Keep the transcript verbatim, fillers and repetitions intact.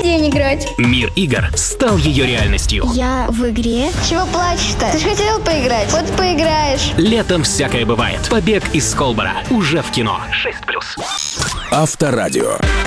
день играть. Мир игр стал ее реальностью. Я в игре? Чего плачешь-то? Ты же хотел поиграть. Вот поиграешь. Летом всякое бывает. Побег из Колбора уже в кино. шесть плюс. Авторадио.